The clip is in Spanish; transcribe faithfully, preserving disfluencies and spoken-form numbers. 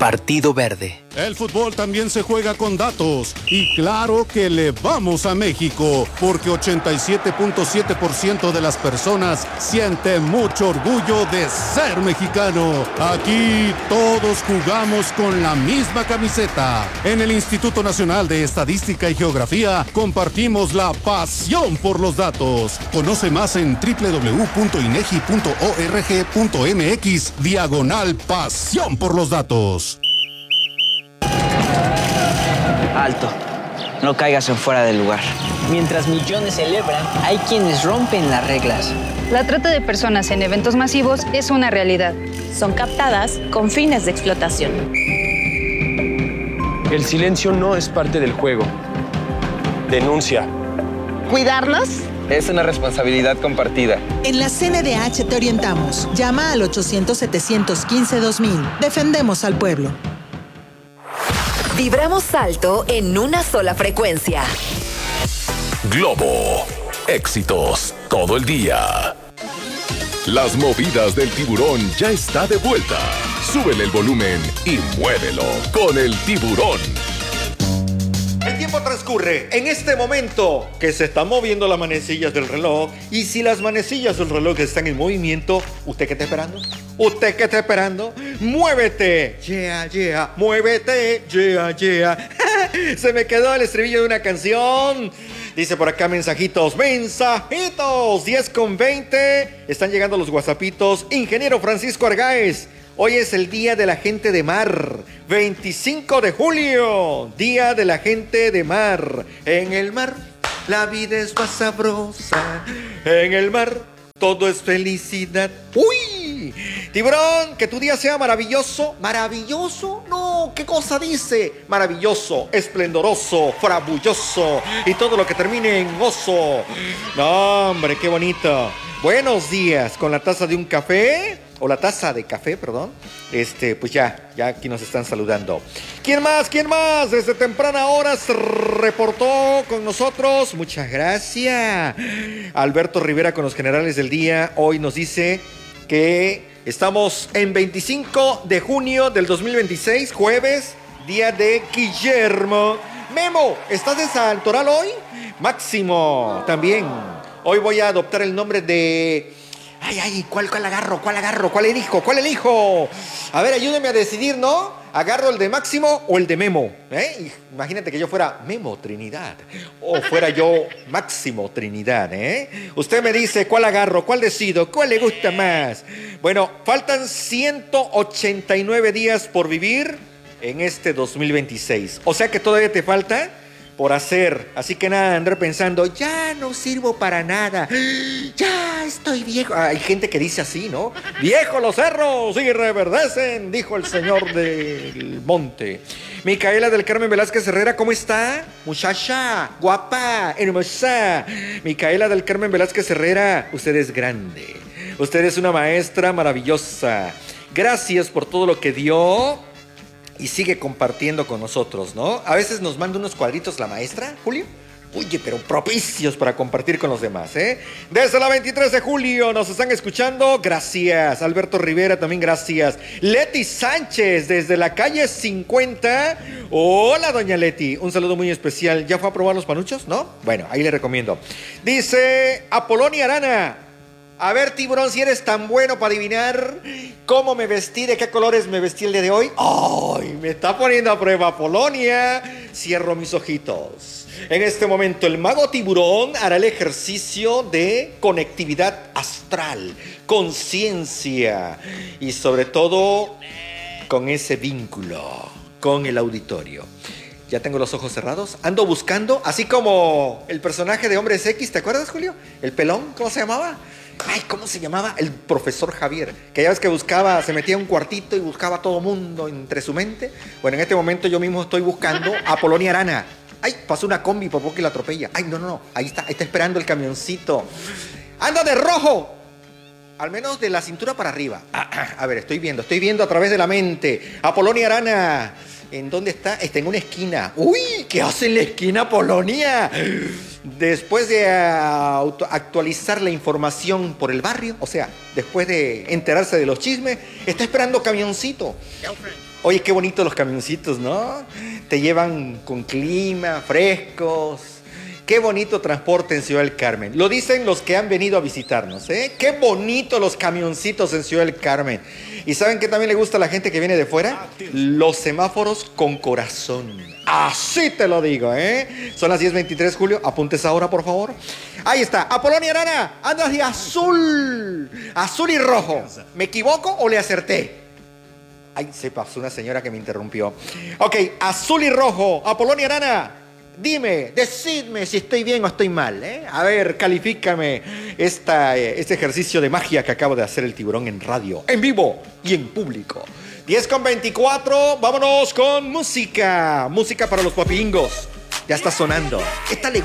Partido Verde. El fútbol también se juega con datos y claro que le vamos a México porque ochenta y siete punto siete por ciento de las personas sienten mucho orgullo de ser mexicano. Aquí todos jugamos con la misma camiseta. En el Instituto Nacional de Estadística y Geografía compartimos la pasión por los datos. Conoce más en doble u doble u doble u punto inegi punto org punto mx diagonal pasión por los datos. Alto, no caigas en fuera del lugar. Mientras millones celebran, hay quienes rompen las reglas. La trata de personas en eventos masivos es una realidad. Son captadas con fines de explotación. El silencio no es parte del juego. Denuncia. ¿Cuidarnos? Es una responsabilidad compartida. En la C N D H te orientamos. Llama al ochocientos, setecientos quince, dos mil. Defendemos al pueblo. Vibramos alto en una sola frecuencia. Globo. Éxitos todo el día. Las movidas del tiburón ya está de vuelta. Súbele el volumen y muévelo con el tiburón. El tiempo transcurre en este momento que se están moviendo las manecillas del reloj. Y si las manecillas del reloj están en movimiento, ¿usted qué está esperando? ¿Usted qué está esperando? ¡Muévete! ¡Yeah, yeah! ¡Muévete! ¡Yeah, yeah! Se me quedó el estribillo de una canción. Dice por acá mensajitos, mensajitos, diez con veinte. Están llegando los whatsappitos. Ingeniero Francisco Argáez. Hoy es el Día de la Gente de Mar, veinticinco de julio, Día de la Gente de Mar. En el mar la vida es más sabrosa, en el mar todo es felicidad. ¡Uy! Tiburón, que tu día sea maravilloso. ¿Maravilloso? No, ¿qué cosa dice? Maravilloso, esplendoroso, frabulloso y todo lo que termine en oso. No, hombre, qué bonito. Buenos días, con la taza de un café... O la taza de café, perdón. Este, pues ya, ya aquí nos están saludando. ¿Quién más? ¿Quién más? Desde temprana hora se reportó con nosotros. Muchas gracias. Alberto Rivera con los generales del día. Hoy nos dice que estamos en veinticinco de junio del dos mil veintiséis, jueves, día de Guillermo. Memo, ¿estás de Santoral hoy? Máximo, también. Hoy voy a adoptar el nombre de... Ay, ay, ¿cuál, cuál agarro? ¿Cuál agarro? ¿Cuál elijo? ¿Cuál elijo? A ver, ayúdeme a decidir, ¿no? ¿Agarro el de Máximo o el de Memo? ¿Eh? Imagínate que yo fuera Memo Trinidad o fuera yo Máximo Trinidad, ¿eh? Usted me dice cuál agarro, cuál decido, cuál le gusta más. Bueno, faltan ciento ochenta y nueve días por vivir en este dos mil veintiséis. O sea que todavía te falta por hacer, así que nada, andar pensando, ya no sirvo para nada, ya estoy viejo. Hay gente que dice así, ¿no? Viejo los cerros y reverdecen, dijo el señor del monte. Micaela del Carmen Velázquez Herrera, ¿cómo está? Muchacha, guapa, hermosa. Micaela del Carmen Velázquez Herrera, usted es grande, usted es una maestra maravillosa. Gracias por todo lo que dio y sigue compartiendo con nosotros, ¿no? A veces nos manda unos cuadritos la maestra, Julio. Oye, pero propicios para compartir con los demás, ¿eh? Desde la veintitrés de julio nos están escuchando. Gracias. Alberto Rivera, también gracias. Leti Sánchez, desde la calle cincuenta. Hola, doña Leti. Un saludo muy especial. ¿Ya fue a probar los panuchos? ¿No? Bueno, ahí le recomiendo. Dice Apolonia Arana. A ver, tiburón, si eres tan bueno para adivinar cómo me vestí, de qué colores me vestí el día de hoy. ¡Ay! Me está poniendo a prueba Polonia. Cierro mis ojitos. En este momento, el mago tiburón hará el ejercicio de conectividad astral, conciencia y sobre todo con ese vínculo con el auditorio. Ya tengo los ojos cerrados. Ando buscando, así como el personaje de Hombres X, ¿te acuerdas, Julio? El pelón, ¿cómo se llamaba? Ay, ¿cómo se llamaba? El profesor Javier. Que ya ves que buscaba, se metía en un cuartito y buscaba a todo mundo entre su mente. Bueno, en este momento yo mismo estoy buscando a Polonia Arana. Ay, pasó una combi por poco y la atropella. Ay, no, no, no. Ahí está, ahí está esperando el camioncito. ¡Anda de rojo! Al menos de la cintura para arriba. Ah, ah, a ver, estoy viendo, estoy viendo a través de la mente. A Polonia Arana. ¿En dónde está? Está en una esquina. ¡Uy! ¿Qué hace en la esquina Polonia? Después de auto- actualizar la información por el barrio, o sea, después de enterarse de los chismes, está esperando camioncito. Oye, qué bonitos los camioncitos, ¿no? Te llevan con clima, frescos. Qué bonito transporte en Ciudad del Carmen. Lo dicen los que han venido a visitarnos, ¿eh? Qué bonito los camioncitos en Ciudad del Carmen. ¿Y saben qué también le gusta a la gente que viene de fuera? Los semáforos con corazón. Así te lo digo, ¿eh? Son las diez veintitrés, Julio. Apuntes ahora, por favor. Ahí está. Apolonia Arana, andas de azul. Azul y rojo. ¿Me equivoco o le acerté? Ay, se pasó una señora que me interrumpió. Ok, azul y rojo. Apolonia Arana. Dime, decidme si estoy bien o estoy mal, ¿eh? A ver, califícame esta, eh, este ejercicio de magia que acabo de hacer el tiburón en radio, en vivo y en público. diez con veinticuatro, vámonos con música. Música para los guapingos. Ya está sonando. Esta le